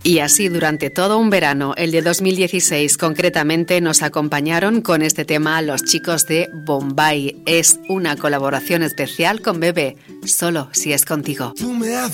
Y así durante todo un verano, el de 2016 concretamente, nos acompañaron con este tema los chicos de Bombay. Es una colaboración especial con Bebe, Solo si es contigo.